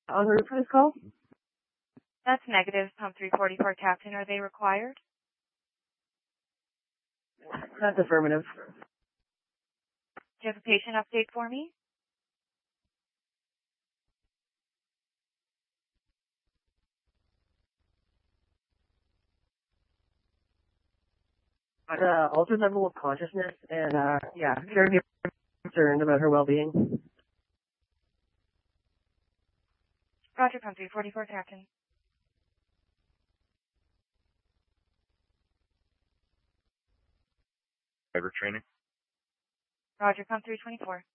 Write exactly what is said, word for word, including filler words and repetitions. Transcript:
En route for this call? That's negative, pump three forty-four, Captain. Are they required? That's affirmative. Do you have a patient update for me? Uh, altered level of consciousness, and, uh, yeah, very concerned about her well-being. Roger, pump three forty-four, Captain. Driver training. Roger, pump three twenty-four.